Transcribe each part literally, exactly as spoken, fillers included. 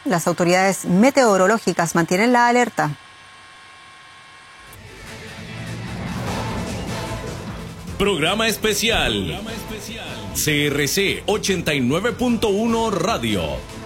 Las autoridades meteorológicas mantienen la alerta. Programa especial. C R C ochenta y nueve punto uno Radio.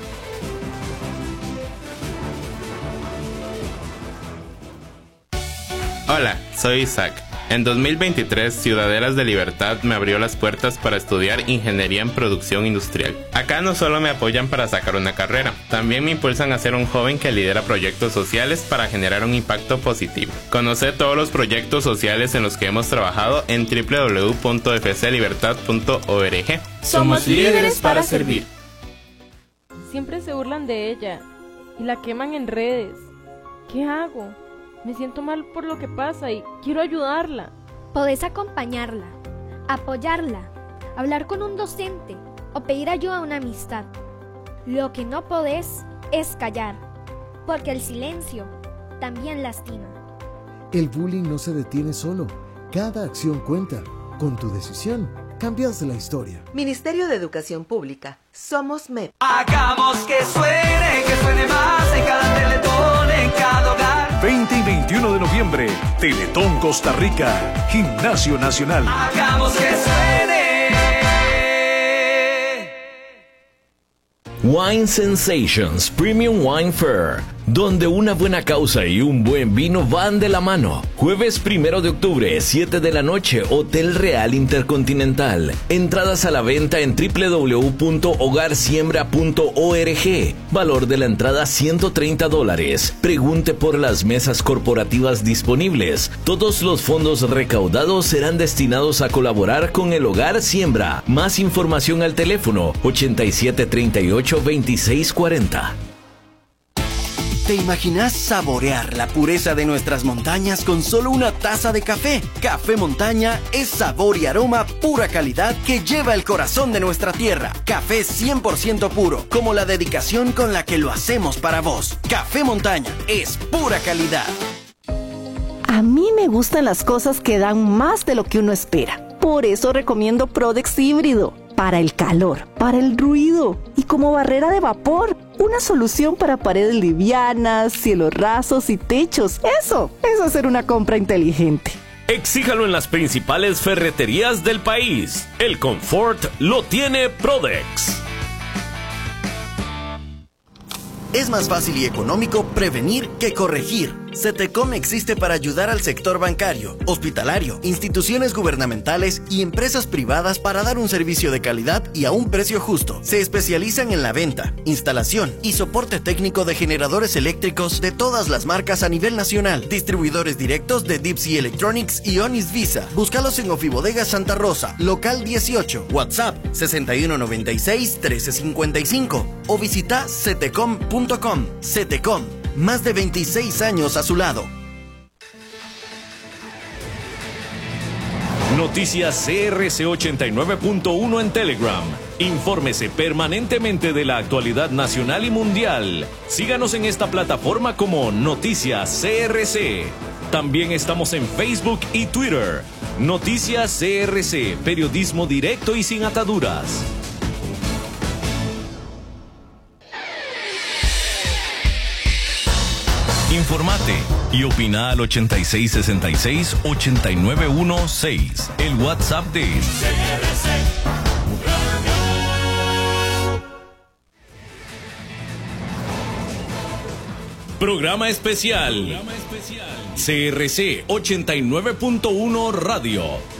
Hola, soy Isaac. En dos mil veintitrés, Ciudadelas de Libertad me abrió las puertas para estudiar Ingeniería en Producción Industrial. Acá no solo me apoyan para sacar una carrera, también me impulsan a ser un joven que lidera proyectos sociales para generar un impacto positivo. Conoce todos los proyectos sociales en los que hemos trabajado en doble u doble u doble u punto f c libertad punto org. Somos líderes para servir. Siempre se burlan de ella y la queman en redes. ¿Qué hago? Me siento mal por lo que pasa y quiero ayudarla. Podés acompañarla, apoyarla, hablar con un docente o pedir ayuda a una amistad. Lo que no podés es callar, porque el silencio también lastima. El bullying no se detiene solo. Cada acción cuenta. Con tu decisión, cambias la historia. Ministerio de Educación Pública. Somos M E P. Hagamos que suene, que suene más en cada teletón, en cada hogar. veinte y veintiuno de noviembre, Teletón Costa Rica, Gimnasio Nacional. Hagamos que suene. Wine Sensations Premium Wine Fair, donde una buena causa y un buen vino van de la mano. Jueves primero de octubre, siete de la noche, Hotel Real Intercontinental. Entradas a la venta en doble u doble u doble u punto hogar siembra punto org. Valor de la entrada ciento treinta dólares. Pregunte por las mesas corporativas disponibles. Todos los fondos recaudados serán destinados a colaborar con el Hogar Siembra. Más información al teléfono ochenta y siete treinta y ocho veintiséis cuarenta. ¿Te imaginas saborear la pureza de nuestras montañas con solo una taza de café? Café Montaña es sabor y aroma pura calidad que lleva el corazón de nuestra tierra. Café cien por ciento puro, como la dedicación con la que lo hacemos para vos. Café Montaña es pura calidad. A mí me gustan las cosas que dan más de lo que uno espera. Por eso recomiendo Prodex Híbrido. Para el calor, para el ruido y como barrera de vapor. Una solución para paredes livianas, cielos rasos y techos. Eso es hacer una compra inteligente. Exíjalo en las principales ferreterías del país. El confort lo tiene Prodex. Es más fácil y económico prevenir que corregir. CETECOM existe para ayudar al sector bancario, hospitalario, instituciones gubernamentales y empresas privadas para dar un servicio de calidad y a un precio justo. Se especializan en la venta, instalación y soporte técnico de generadores eléctricos de todas las marcas a nivel nacional. Distribuidores directos de Deep Sea Electronics y Onis Visa. Búscalos en Ofibodega Santa Rosa, local dieciocho, WhatsApp sesenta y uno noventa y seis trece cincuenta y cinco o visita cetecom punto com. CETECOM. Más de veintiséis años a su lado. Noticias C R C ochenta y nueve punto uno en Telegram. Infórmese permanentemente de la actualidad nacional y mundial. Síganos en esta plataforma como Noticias C R C. También estamos en Facebook y Twitter. Noticias C R C, periodismo directo y sin ataduras. Informate y opina al ochenta y seis sesenta y seis ochenta y nueve dieciséis, el WhatsApp de C R C. Programa especial. C R C ochenta y nueve punto uno Radio.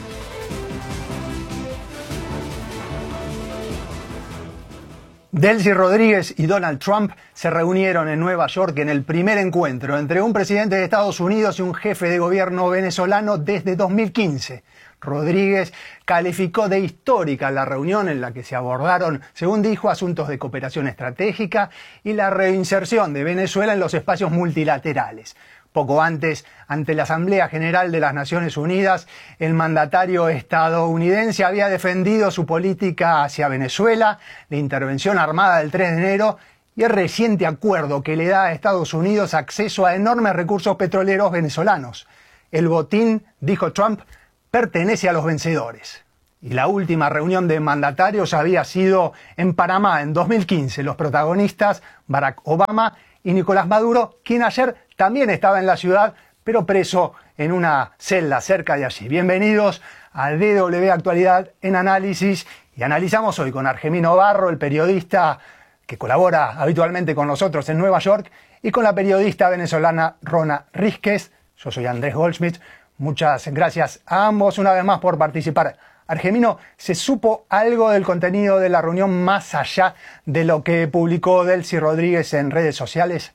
Delcy Rodríguez y Donald Trump se reunieron en Nueva York en el primer encuentro entre un presidente de Estados Unidos y un jefe de gobierno venezolano desde dos mil quince. Rodríguez calificó de histórica la reunión en la que se abordaron, según dijo, asuntos de cooperación estratégica y la reinserción de Venezuela en los espacios multilaterales. Poco antes, ante la Asamblea General de las Naciones Unidas, el mandatario estadounidense había defendido su política hacia Venezuela, la intervención armada del tres de enero y el reciente acuerdo que le da a Estados Unidos acceso a enormes recursos petroleros venezolanos. El botín, dijo Trump, pertenece a los vencedores. Y la última reunión de mandatarios había sido en Panamá en dos mil quince. Los protagonistas, Barack Obama y Nicolás Maduro, quien ayer también estaba en la ciudad, pero preso en una celda cerca de allí. Bienvenidos a D W Actualidad en Análisis. Y analizamos hoy con Argemino Barro, el periodista que colabora habitualmente con nosotros en Nueva York, y con la periodista venezolana Rona Rísquez. Yo soy Andrés Goldschmidt. Muchas gracias a ambos una vez más por participar. Argemino, ¿se supo algo del contenido de la reunión más allá de lo que publicó Delcy Rodríguez en redes sociales?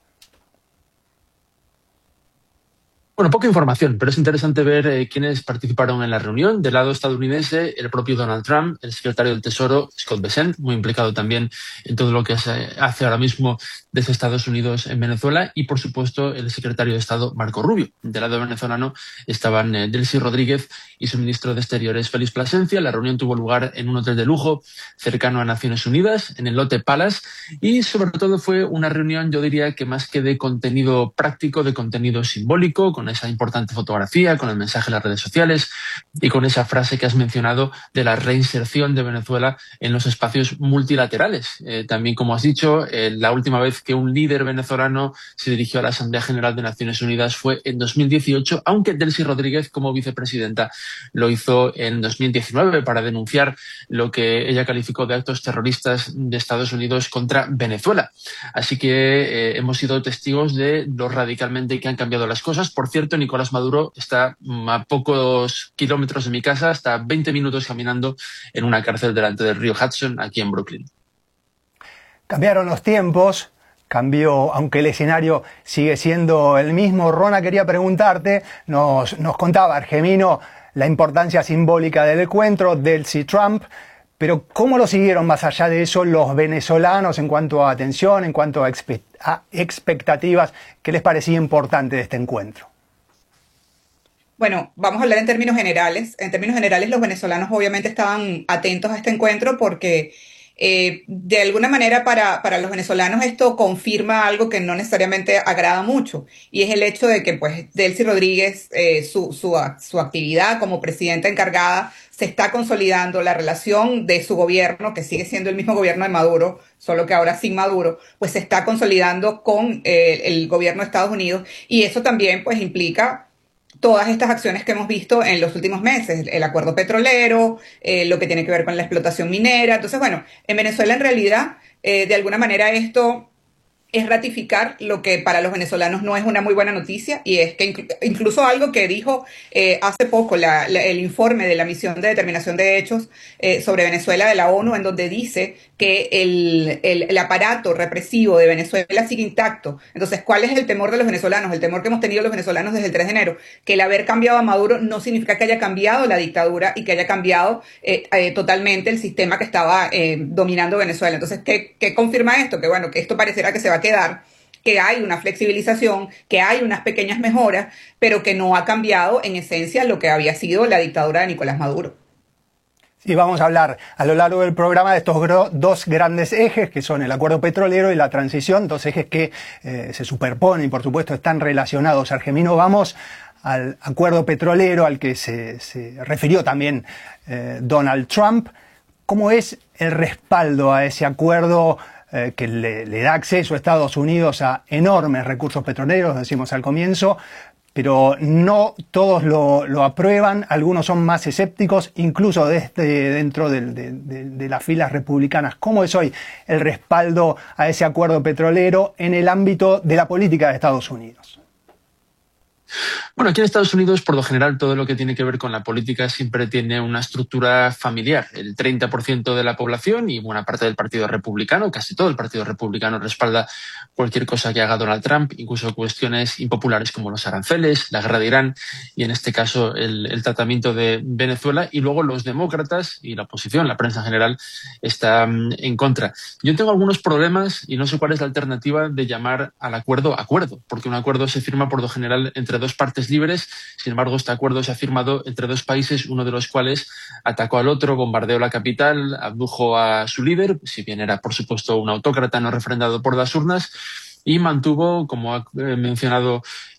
Bueno, poca información, pero es interesante ver eh, quiénes participaron en la reunión. Del lado estadounidense, el propio Donald Trump, el secretario del Tesoro, Scott Bessent, muy implicado también en todo lo que se hace ahora mismo desde Estados Unidos en Venezuela, y por supuesto el secretario de Estado, Marco Rubio. Del lado venezolano estaban eh, Delcy Rodríguez y su ministro de Exteriores, Félix Plasencia. La reunión tuvo lugar en un hotel de lujo cercano a Naciones Unidas, en el Lotte Palace, y sobre todo fue una reunión, yo diría que más que de contenido práctico, de contenido simbólico, con esa importante fotografía, con el mensaje en las redes sociales y con esa frase que has mencionado de la reinserción de Venezuela en los espacios multilaterales. Eh, también, como has dicho, eh, la última vez que un líder venezolano se dirigió a la Asamblea General de Naciones Unidas fue en dos mil dieciocho, aunque Delcy Rodríguez, como vicepresidenta, lo hizo en dos mil diecinueve para denunciar lo que ella calificó de actos terroristas de Estados Unidos contra Venezuela. Así que eh, hemos sido testigos de lo radicalmente que han cambiado las cosas. Por cierto, Nicolás Maduro está a pocos kilómetros de mi casa, hasta veinte minutos caminando en una cárcel delante del río Hudson, aquí en Brooklyn. Cambiaron los tiempos, cambió, aunque el escenario sigue siendo el mismo. Rona, quería preguntarte, nos, nos contaba Argemino la importancia simbólica del encuentro, Delcy Trump, pero ¿cómo lo siguieron más allá de eso los venezolanos en cuanto a atención, en cuanto a, expe a expectativas? ¿Qué les parecía importante de este encuentro? Bueno, vamos a hablar en términos generales. En términos generales, los venezolanos obviamente estaban atentos a este encuentro porque eh, de alguna manera para, para los venezolanos esto confirma algo que no necesariamente agrada mucho, y es el hecho de que pues Delcy Rodríguez, eh, su, su, su actividad como presidenta encargada, se está consolidando. La relación de su gobierno, que sigue siendo el mismo gobierno de Maduro, solo que ahora sin Maduro, pues se está consolidando con eh, el gobierno de Estados Unidos, y eso también pues implica todas estas acciones que hemos visto en los últimos meses, el acuerdo petrolero, eh, lo que tiene que ver con la explotación minera. Entonces, bueno, en Venezuela en realidad, eh, de alguna manera esto es ratificar lo que para los venezolanos no es una muy buena noticia, y es que inclu incluso algo que dijo eh, hace poco la, la, el informe de la misión de determinación de hechos eh, sobre Venezuela de la ONU, en donde dice que el, el, el aparato represivo de Venezuela sigue intacto. Entonces, ¿cuál es el temor de los venezolanos? El temor que hemos tenido los venezolanos desde el tres de enero, que el haber cambiado a Maduro no significa que haya cambiado la dictadura y que haya cambiado eh, eh, totalmente el sistema que estaba eh, dominando Venezuela. Entonces, ¿qué, qué confirma esto? Que bueno, que esto parecerá que se va a quedar, que hay una flexibilización, que hay unas pequeñas mejoras, pero que no ha cambiado en esencia lo que había sido la dictadura de Nicolás Maduro. Sí, vamos a hablar a lo largo del programa de estos dos grandes ejes, que son el acuerdo petrolero y la transición, dos ejes que eh, se superponen y por supuesto están relacionados. Argemino, vamos al acuerdo petrolero al que se, se refirió también eh, Donald Trump. ¿Cómo es el respaldo a ese acuerdo eh, que le, le da acceso a Estados Unidos a enormes recursos petroleros, decimos al comienzo, pero no todos lo, lo aprueban, algunos son más escépticos, incluso desde dentro de, de, de, de las filas republicanas? ¿Cómo es hoy el respaldo a ese acuerdo petrolero en el ámbito de la política de Estados Unidos? Bueno, aquí en Estados Unidos, por lo general, todo lo que tiene que ver con la política siempre tiene una estructura familiar. El treinta por ciento de la población y buena parte del Partido Republicano, casi todo el Partido Republicano, respalda cualquier cosa que haga Donald Trump, incluso cuestiones impopulares como los aranceles, la guerra de Irán y, en este caso, el, el tratamiento de Venezuela. Y luego los demócratas y la oposición, la prensa en general, está en contra. Yo tengo algunos problemas y no sé cuál es la alternativa de llamar al acuerdo acuerdo, porque un acuerdo se firma por lo general entre dos partes libres. Sin embargo, este acuerdo se ha firmado entre dos países, uno de los cuales atacó al otro, bombardeó la capital, abdujo a su líder, si bien era, por supuesto, un autócrata no refrendado por las urnas, y mantuvo, como ha mencionado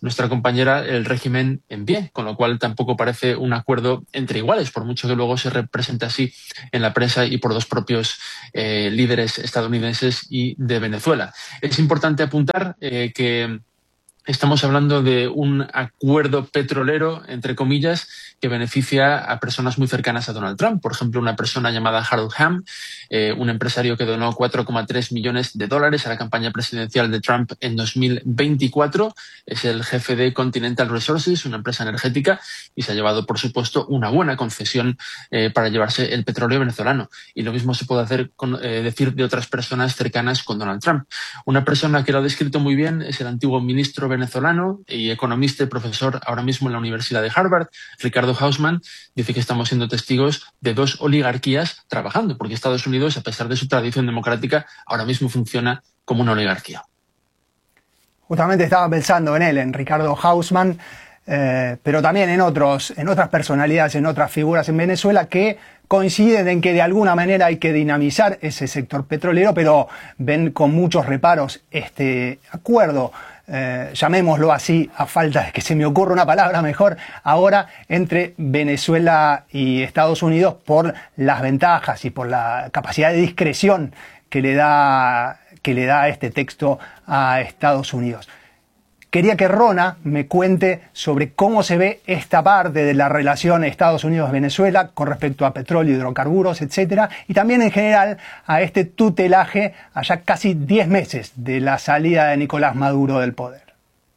nuestra compañera, el régimen en pie, con lo cual tampoco parece un acuerdo entre iguales, por mucho que luego se represente así en la prensa y por dos propios eh, líderes estadounidenses y de Venezuela. Es importante apuntar eh, que estamos hablando de un acuerdo petrolero, entre comillas, que beneficia a personas muy cercanas a Donald Trump. Por ejemplo, una persona llamada Harold Hamm, eh, un empresario que donó cuatro coma tres millones de dólares a la campaña presidencial de Trump en dos mil veinticuatro. Es el jefe de Continental Resources, una empresa energética, y se ha llevado, por supuesto, una buena concesión eh, para llevarse el petróleo venezolano. Y lo mismo se puede hacer con, eh, decir de otras personas cercanas con Donald Trump. Una persona que lo ha descrito muy bien es el antiguo ministro venezolano y economista y profesor ahora mismo en la Universidad de Harvard, Ricardo Hausmann. Dice que estamos siendo testigos de dos oligarquías trabajando, porque Estados Unidos, a pesar de su tradición democrática, ahora mismo funciona como una oligarquía. Justamente estaba pensando en él, en Ricardo Hausmann, eh, pero también en otros, en otras personalidades, en otras figuras en Venezuela que coinciden en que de alguna manera hay que dinamizar ese sector petrolero, pero ven con muchos reparos este acuerdo. Eh, llamémoslo así, a falta de que se me ocurra una palabra mejor, ahora entre Venezuela y Estados Unidos por las ventajas y por la capacidad de discreción que le da, que le da este texto a Estados Unidos. Quería que Rona me cuente sobre cómo se ve esta parte de la relación Estados Unidos-Venezuela con respecto a petróleo, hidrocarburos, etcétera, y también en general a este tutelaje a ya casi diez meses de la salida de Nicolás Maduro del poder.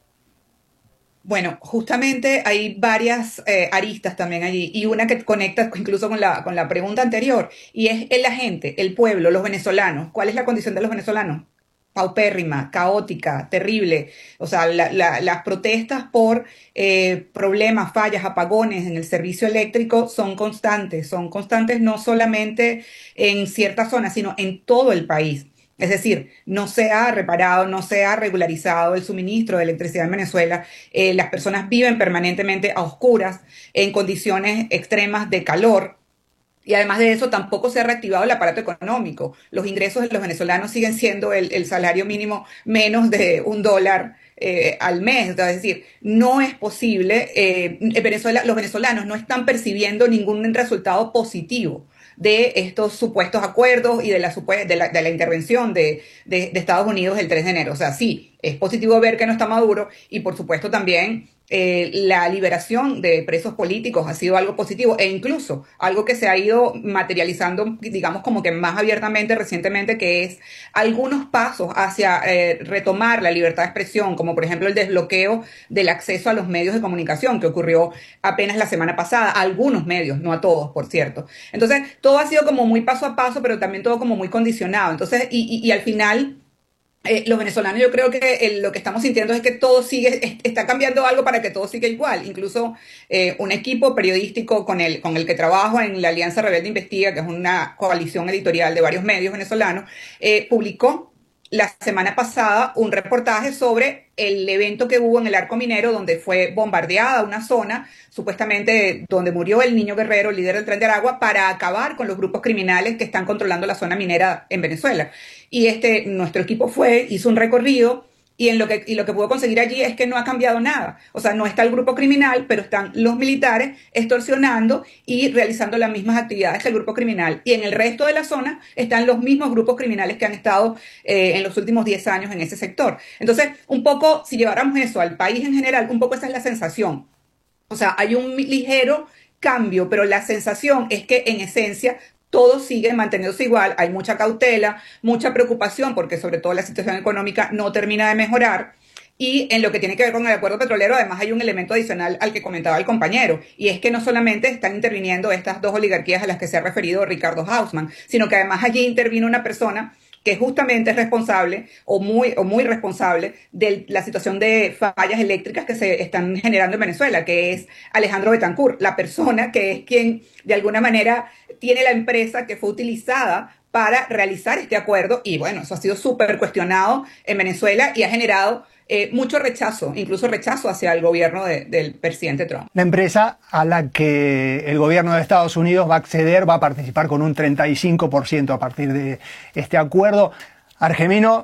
Bueno, justamente hay varias eh, aristas también allí, y una que conecta incluso con la, con la pregunta anterior, y es la gente, el pueblo, los venezolanos. ¿Cuál es la condición de los venezolanos? Paupérrima, caótica, terrible. O sea, la, la, las protestas por eh, problemas, fallas, apagones en el servicio eléctrico son constantes. Son constantes no solamente en ciertas zonas, sino en todo el país. Es decir, no se ha reparado, no se ha regularizado el suministro de electricidad en Venezuela. Eh, las personas viven permanentemente a oscuras, en condiciones extremas de calor. Y además de eso, tampoco se ha reactivado el aparato económico. Los ingresos de los venezolanos siguen siendo el, el salario mínimo menos de un dólar eh, al mes. Es decir, no es posible. Eh, en Venezuela, los venezolanos no están percibiendo ningún resultado positivo de estos supuestos acuerdos y de la, de la, de la intervención de, de, de Estados Unidos el tres de enero. O sea, sí, es positivo ver que no está Maduro, y por supuesto también eh, la liberación de presos políticos ha sido algo positivo, e incluso algo que se ha ido materializando, digamos, como que más abiertamente recientemente, que es algunos pasos hacia eh, retomar la libertad de expresión, como por ejemplo el desbloqueo del acceso a los medios de comunicación, que ocurrió apenas la semana pasada, a algunos medios, no a todos, por cierto. Entonces, todo ha sido como muy paso a paso, pero también todo como muy condicionado. Entonces, y, y, y al final, Eh, los venezolanos, yo creo que eh, lo que estamos sintiendo es que todo sigue, es, está cambiando algo para que todo siga igual. Incluso eh, un equipo periodístico con el, con el que trabajo en la Alianza Rebelde Investiga, que es una coalición editorial de varios medios venezolanos, eh, publicó la semana pasada un reportaje sobre el evento que hubo en el Arco Minero, donde fue bombardeada una zona, supuestamente donde murió el niño guerrero, líder del Tren de Aragua, para acabar con los grupos criminales que están controlando la zona minera en Venezuela. Y este, nuestro equipo fue, hizo un recorrido, y, en lo que, y lo que pudo conseguir allí es que no ha cambiado nada. O sea, no está el grupo criminal, pero están los militares extorsionando y realizando las mismas actividades que el grupo criminal. Y en el resto de la zona están los mismos grupos criminales que han estado eh, en los últimos diez años en ese sector. Entonces, un poco, si lleváramos eso al país en general, un poco esa es la sensación. O sea, hay un ligero cambio, pero la sensación es que en esencia todo sigue manteniéndose igual. Hay mucha cautela, mucha preocupación, porque sobre todo la situación económica no termina de mejorar. Y en lo que tiene que ver con el acuerdo petrolero, además hay un elemento adicional al que comentaba el compañero, y es que no solamente están interviniendo estas dos oligarquías a las que se ha referido Ricardo Hausmann, sino que además allí intervino una persona que justamente es responsable o muy, o muy responsable de la situación de fallas eléctricas que se están generando en Venezuela, que es Alejandro Betancourt, la persona que es quien de alguna manera tiene la empresa que fue utilizada para realizar este acuerdo. Y bueno, eso ha sido súper cuestionado en Venezuela y ha generado eh, mucho rechazo, incluso rechazo hacia el gobierno de, del presidente Trump. La empresa a la que el gobierno de Estados Unidos va a acceder va a participar con un treinta y cinco por ciento a partir de este acuerdo. Argemino,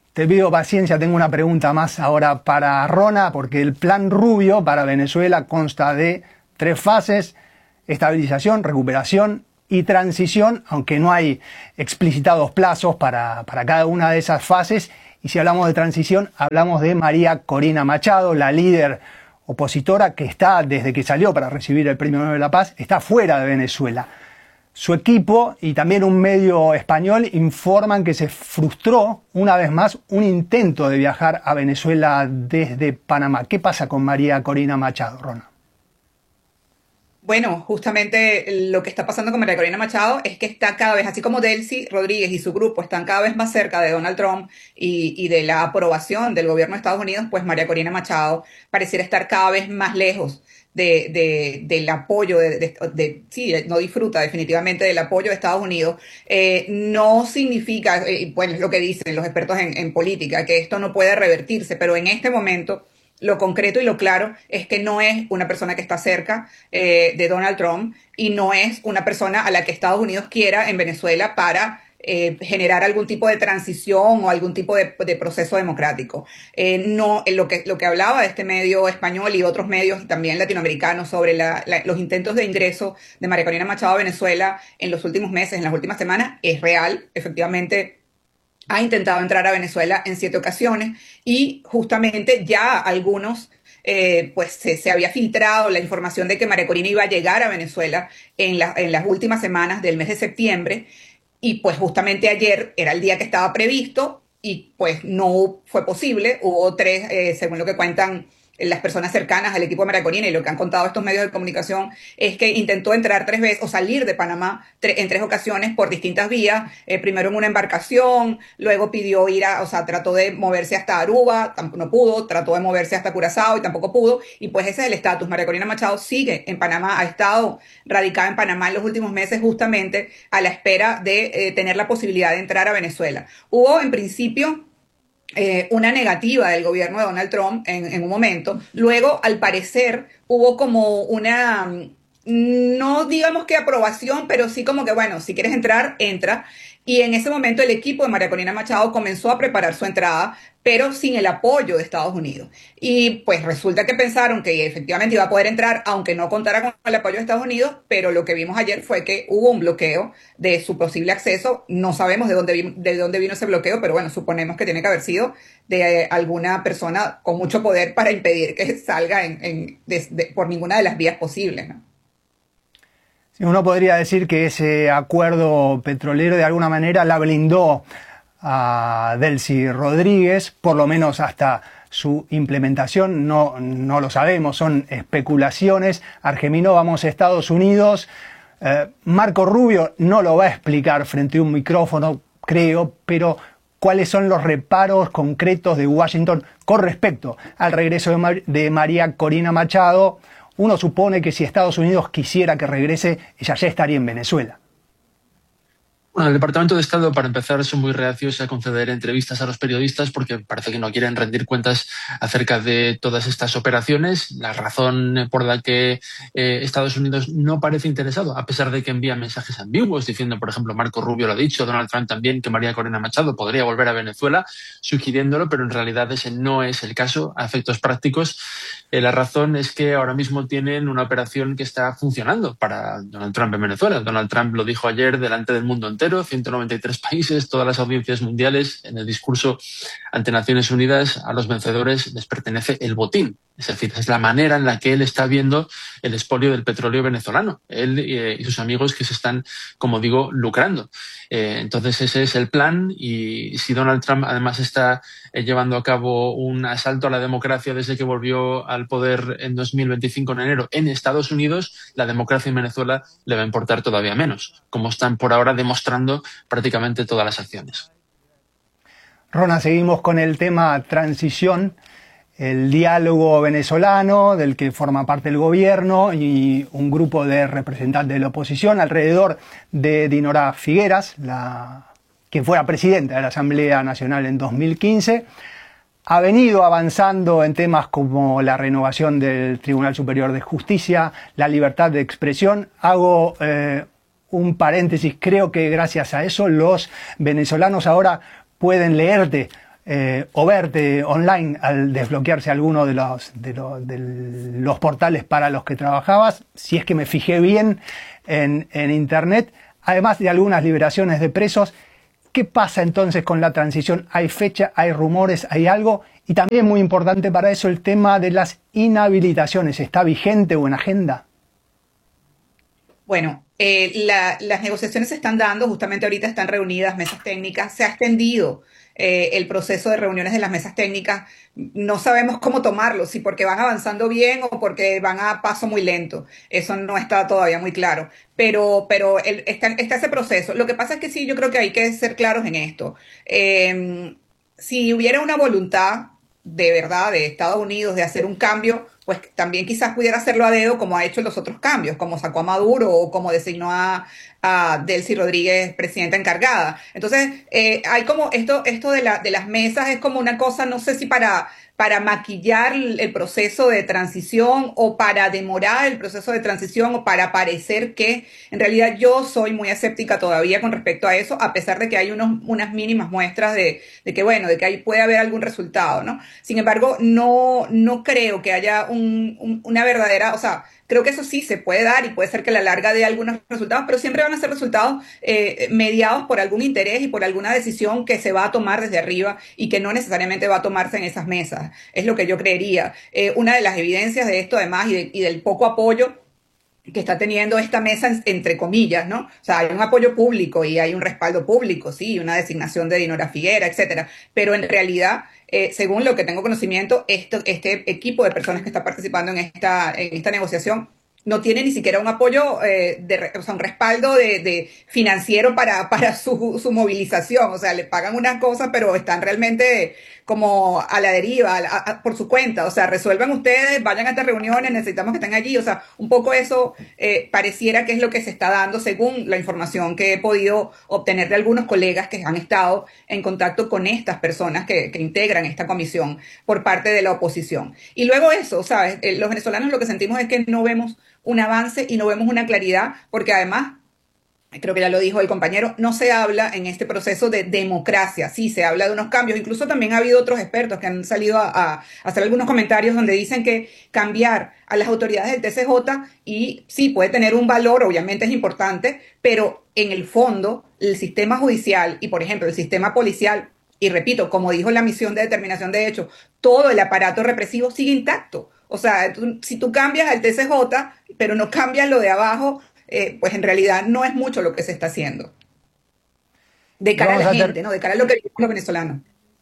Te pido paciencia, tengo una pregunta más ahora para Rona, porque el plan Rubio para Venezuela consta de tres fases: estabilización, recuperación y transición, aunque no hay explicitados plazos para, para cada una de esas fases. Y si hablamos de transición, hablamos de María Corina Machado, la líder opositora que está, desde que salió para recibir el Premio Nobel de la Paz, está fuera de Venezuela. Su equipo y también un medio español informan que se frustró una vez más un intento de viajar a Venezuela desde Panamá. ¿Qué pasa con María Corina Machado, Rona? Bueno, justamente lo que está pasando con María Corina Machado es que está cada vez, así como Delcy Rodríguez y su grupo están cada vez más cerca de Donald Trump y, y de la aprobación del gobierno de Estados Unidos, pues María Corina Machado pareciera estar cada vez más lejos de, de, del apoyo, de, de, de, sí, no disfruta definitivamente del apoyo de Estados Unidos. Eh, no significa, eh, bueno, es lo que dicen los expertos en, en política, que esto no puede revertirse, pero en este momento lo concreto y lo claro es que no es una persona que está cerca eh, de Donald Trump y no es una persona a la que Estados Unidos quiera en Venezuela para eh, generar algún tipo de transición o algún tipo de, de proceso democrático. Eh, no, en lo que, lo que hablaba de este medio español y otros medios también latinoamericanos sobre la, la, los intentos de ingreso de María Corina Machado a Venezuela en los últimos meses, en las últimas semanas, es real. Efectivamente, ha intentado entrar a Venezuela en siete ocasiones y justamente ya algunos, eh, pues se, se había filtrado la información de que María Corina iba a llegar a Venezuela en, la, en las últimas semanas del mes de septiembre y pues justamente ayer era el día que estaba previsto y pues no fue posible. Hubo tres, eh, según lo que cuentan las personas cercanas al equipo de María Corina y lo que han contado estos medios de comunicación es que intentó entrar tres veces o salir de Panamá tre en tres ocasiones por distintas vías, eh, primero en una embarcación, luego pidió ir a, o sea, trató de moverse hasta Aruba, no pudo, trató de moverse hasta Curazao y tampoco pudo, y pues ese es el estatus. María Corina Machado sigue en Panamá, ha estado radicada en Panamá en los últimos meses justamente a la espera de eh, tener la posibilidad de entrar a Venezuela. Hubo en principio Eh, una negativa del gobierno de Donald Trump en, en un momento. Luego, al parecer, hubo como una, no digamos que aprobación, pero sí como que, bueno, si quieres entrar, entra. Y en ese momento el equipo de María Corina Machado comenzó a preparar su entrada, pero sin el apoyo de Estados Unidos. Y pues resulta que pensaron que efectivamente iba a poder entrar, aunque no contara con el apoyo de Estados Unidos, pero lo que vimos ayer fue que hubo un bloqueo de su posible acceso. No sabemos de dónde, vi de dónde vino ese bloqueo, pero bueno, suponemos que tiene que haber sido de eh, alguna persona con mucho poder para impedir que salga en, en, de, de, por ninguna de las vías posibles, ¿no? Uno podría decir que ese acuerdo petrolero de alguna manera la blindó a Delcy Rodríguez, por lo menos hasta su implementación, no, no lo sabemos, son especulaciones. Argemino, vamos a Estados Unidos. Eh, Marco Rubio no lo va a explicar frente a un micrófono, creo, pero ¿cuáles son los reparos concretos de Washington con respecto al regreso de, Mar de María Corina Machado? Uno supone que si Estados Unidos quisiera que regrese, ella ya estaría en Venezuela. Bueno, el Departamento de Estado, para empezar, son muy reacios a conceder entrevistas a los periodistas porque parece que no quieren rendir cuentas acerca de todas estas operaciones. La razón por la que eh, Estados Unidos no parece interesado, a pesar de que envía mensajes ambiguos diciendo, por ejemplo, Marco Rubio lo ha dicho, Donald Trump también, que María Corina Machado podría volver a Venezuela, sugiriéndolo, pero en realidad ese no es el caso. A efectos prácticos, eh, la razón es que ahora mismo tienen una operación que está funcionando para Donald Trump en Venezuela. Donald Trump lo dijo ayer delante del mundo entero, ciento noventa y tres países, todas las audiencias mundiales, en el discurso ante Naciones Unidas: a los vencedores les pertenece el botín. Es decir, es la manera en la que él está viendo el expolio del petróleo venezolano. Él eh, y sus amigos que se están, como digo, lucrando. Eh, entonces ese es el plan, y si Donald Trump además está eh, llevando a cabo un asalto a la democracia desde que volvió al poder en dos mil veinticinco en enero en Estados Unidos, la democracia en Venezuela le va a importar todavía menos, como están por ahora demostrando prácticamente todas las acciones. Rona, seguimos con el tema transición, el diálogo venezolano del que forma parte el gobierno y un grupo de representantes de la oposición alrededor de Dinora Figueras, la, quien fuera presidenta de la Asamblea Nacional en dos mil quince. Ha venido avanzando en temas como la renovación del Tribunal Superior de Justicia, la libertad de expresión. Hago eh, un paréntesis, creo que gracias a eso los venezolanos ahora pueden leerte eh, o verte online al desbloquearse alguno de los, de, los, de los portales para los que trabajabas, si es que me fijé bien en, en internet, además de algunas liberaciones de presos. ¿Qué pasa entonces con la transición? ¿Hay fecha? ¿Hay rumores? ¿Hay algo? Y también muy importante para eso el tema de las inhabilitaciones. ¿Está vigente o en agenda? Bueno, eh, la, las negociaciones se están dando, justamente ahorita están reunidas mesas técnicas, se ha extendido eh, el proceso de reuniones de las mesas técnicas, no sabemos cómo tomarlo, si porque van avanzando bien o porque van a paso muy lento, eso no está todavía muy claro, pero, pero el, está, está ese proceso. Lo que pasa es que sí, yo creo que hay que ser claros en esto. Eh, si hubiera una voluntad de verdad de Estados Unidos de hacer un cambio, pues también quizás pudiera hacerlo a dedo como ha hecho en los otros cambios, como sacó a Maduro o como designó a, a Delcy Rodríguez presidenta encargada. Entonces, eh, hay como esto, esto de, la, de las mesas es como una cosa, no sé si para, para maquillar el proceso de transición o para demorar el proceso de transición o para parecer que en realidad yo soy muy escéptica todavía con respecto a eso, a pesar de que hay unos, unas mínimas muestras de, de que, bueno, de que ahí puede haber algún resultado, ¿no? Sin embargo, no, no creo que haya un, un, una verdadera, o sea, creo que eso sí se puede dar y puede ser que a la larga dé algunos resultados, pero siempre van a ser resultados eh, mediados por algún interés y por alguna decisión que se va a tomar desde arriba y que no necesariamente va a tomarse en esas mesas. Es lo que yo creería. Eh, una de las evidencias de esto, además, y, de, y del poco apoyo que está teniendo esta mesa, entre comillas, ¿no? O sea, hay un apoyo público y hay un respaldo público, sí, una designación de Dinora Figuera, etcétera, pero en realidad, eh, según lo que tengo conocimiento, esto, este equipo de personas que está participando en esta, en esta negociación no tiene ni siquiera un apoyo, eh, de, o sea, un respaldo de, de financiero para, para su, su movilización. O sea, le pagan unas cosas, pero están realmente como a la deriva, a, a, por su cuenta. O sea, resuelvan ustedes, vayan a estas reuniones, necesitamos que estén allí. O sea, un poco eso eh, pareciera que es lo que se está dando según la información que he podido obtener de algunos colegas que han estado en contacto con estas personas que, que integran esta comisión por parte de la oposición. Y luego eso, ¿sabes? Eh, los venezolanos lo que sentimos es que no vemos un avance y no vemos una claridad, porque además, creo que ya lo dijo el compañero, no se habla en este proceso de democracia, sí se habla de unos cambios, incluso también ha habido otros expertos que han salido a, a hacer algunos comentarios donde dicen que cambiar a las autoridades del T C J y sí puede tener un valor, obviamente es importante, pero en el fondo el sistema judicial y por ejemplo el sistema policial, y repito, como dijo la misión de determinación de hechos, todo el aparato represivo sigue intacto. O sea, tú, si tú cambias al T C J, pero no cambias lo de abajo, eh, pues en realidad no es mucho lo que se está haciendo. De cara a la gente, ¿no? De cara a lo que vivimos los venezolanos.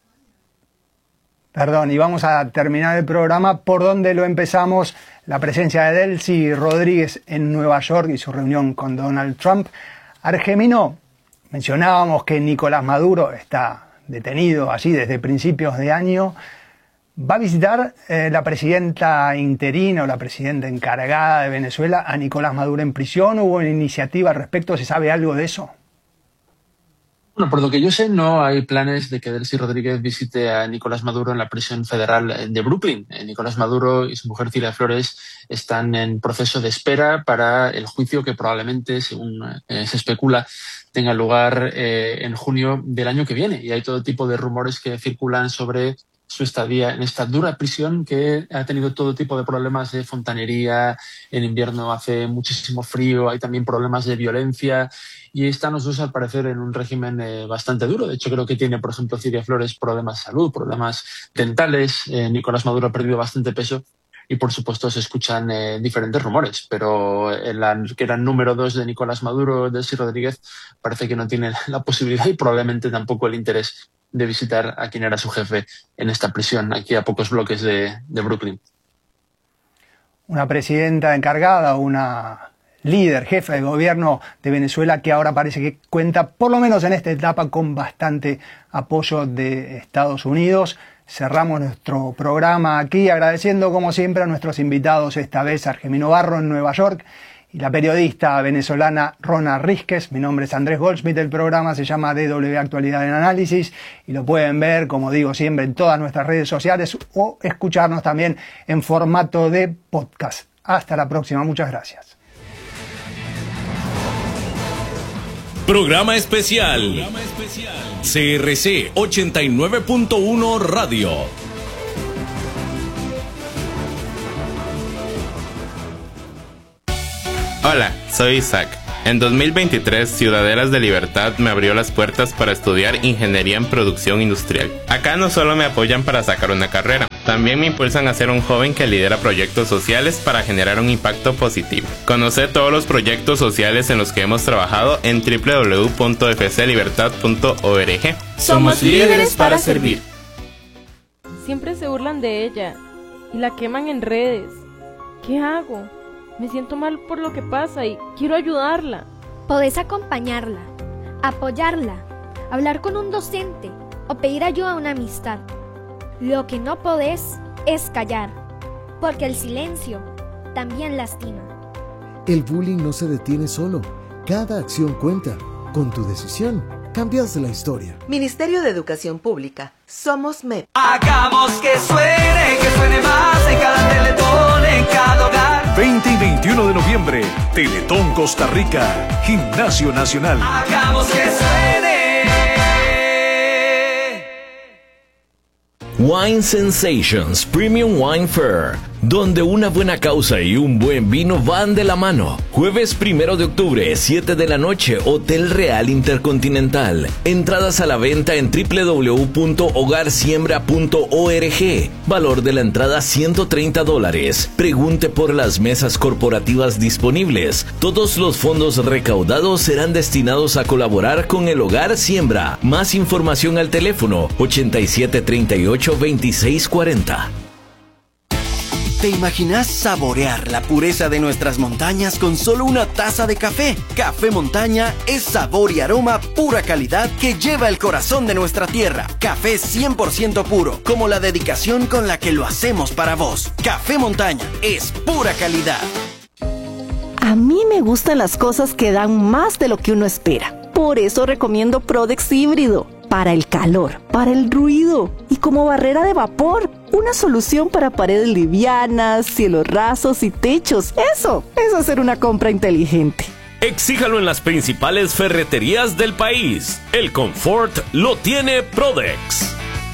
Perdón, y vamos a terminar el programa por donde lo empezamos, la presencia de Delcy Rodríguez en Nueva York y su reunión con Donald Trump. Argemino, mencionábamos que Nicolás Maduro está detenido allí desde principios de año. ¿Va a visitar eh, la presidenta interina o la presidenta encargada de Venezuela a Nicolás Maduro en prisión? ¿Hubo una iniciativa al respecto? ¿Se sabe algo de eso? Bueno, por lo que yo sé, no hay planes de que Delcy Rodríguez visite a Nicolás Maduro en la prisión federal de Brooklyn. Eh, Nicolás Maduro y su mujer Cilia Flores están en proceso de espera para el juicio que probablemente, según eh, se especula, tenga lugar eh, en junio del año que viene. Y hay todo tipo de rumores que circulan sobre su estadía en esta dura prisión que ha tenido todo tipo de problemas de fontanería, en invierno hace muchísimo frío, hay también problemas de violencia y están los dos al parecer en un régimen eh, bastante duro. De hecho creo que tiene, por ejemplo, Cilia Flores problemas de salud, problemas dentales, eh, Nicolás Maduro ha perdido bastante peso y por supuesto se escuchan eh, diferentes rumores, pero en la que era el número dos de Nicolás Maduro, Delcy Rodríguez, parece que no tiene la posibilidad y probablemente tampoco el interés de visitar a quien era su jefe en esta prisión, aquí a pocos bloques de, de Brooklyn. Una presidenta encargada, una líder, jefa de gobierno de Venezuela que ahora parece que cuenta, por lo menos en esta etapa, con bastante apoyo de Estados Unidos. Cerramos nuestro programa aquí agradeciendo como siempre a nuestros invitados, esta vez Argemino Barro en Nueva York y la periodista venezolana Rona Rísquez. Mi nombre es Andrés Goldschmidt, el programa se llama D W Actualidad en Análisis y lo pueden ver, como digo siempre, en todas nuestras redes sociales o escucharnos también en formato de podcast. Hasta la próxima, muchas gracias. Programa especial. C R C ochenta y nueve punto uno Radio. Hola, soy Isaac. En dos mil veintitrés, Ciudadelas de Libertad me abrió las puertas para estudiar Ingeniería en Producción Industrial. Acá no solo me apoyan para sacar una carrera, también me impulsan a ser un joven que lidera proyectos sociales para generar un impacto positivo. Conoce todos los proyectos sociales en los que hemos trabajado en doble u doble u doble u punto f c libertad punto org. Somos líderes para servir. Siempre se burlan de ella y la queman en redes. ¿Qué hago? Me siento mal por lo que pasa y quiero ayudarla. Podés acompañarla, apoyarla, hablar con un docente o pedir ayuda a una amistad. Lo que no podés es callar, porque el silencio también lastima. El bullying no se detiene solo. Cada acción cuenta. Con tu decisión, cambias la historia. Ministerio de Educación Pública. Somos M E P. Hagamos que suene, que suene más en cada teletón, en cada hogar. veinte y veintiuno de noviembre, Teletón Costa Rica, Gimnasio Nacional. Hagamos que suene. Wine Sensations Premium Wine Fair, donde una buena causa y un buen vino van de la mano. Jueves primero de octubre, siete de la noche, Hotel Real Intercontinental. Entradas a la venta en doble u doble u doble u punto hogar siembra punto org. Valor de la entrada ciento treinta dólares. Pregunte por las mesas corporativas disponibles. Todos los fondos recaudados serán destinados a colaborar con el Hogar Siembra. Más información al teléfono ochenta y siete treinta y ocho veintiséis cuarenta. ¿Te imaginas saborear la pureza de nuestras montañas con solo una taza de café? Café Montaña es sabor y aroma pura calidad que lleva el corazón de nuestra tierra. Café cien por ciento puro, como la dedicación con la que lo hacemos para vos. Café Montaña es pura calidad. A mí me gustan las cosas que dan más de lo que uno espera. Por eso recomiendo Prodex Híbrido. Para el calor, para el ruido y como barrera de vapor. Una solución para paredes livianas, cielos rasos y techos. Eso es hacer una compra inteligente. Exíjalo en las principales ferreterías del país. El confort lo tiene Prodex.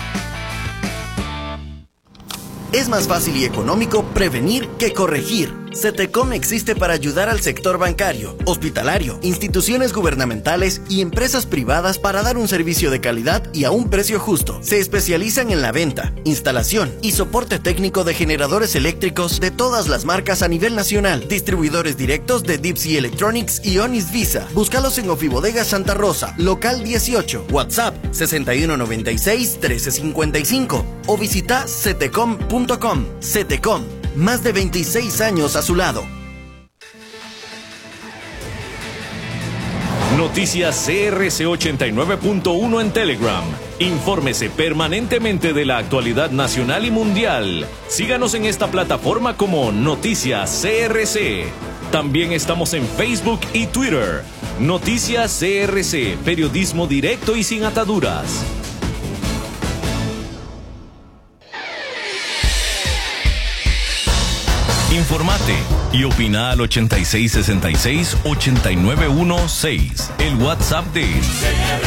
Es más fácil y económico prevenir que corregir. CETECOM existe para ayudar al sector bancario, hospitalario, instituciones gubernamentales y empresas privadas para dar un servicio de calidad y a un precio justo. Se especializan en la venta, instalación y soporte técnico de generadores eléctricos de todas las marcas a nivel nacional. Distribuidores directos de Deep Sea Electronics y Onis Visa. Búscalos en Ofibodega Santa Rosa, local dieciocho, WhatsApp sesenta y uno noventa y seis trece cincuenta y cinco o visita cetecom punto com. CETECOM. Más de veintiséis años a su lado. Noticias C R C ochenta y nueve punto uno en Telegram. Infórmese permanentemente de la actualidad nacional y mundial. Síganos en esta plataforma como Noticias C R C. También estamos en Facebook y Twitter. Noticias C R C, periodismo directo y sin ataduras. Informate y opina al ochenta y seis sesenta y seis ochenta y nueve dieciséis, el WhatsApp de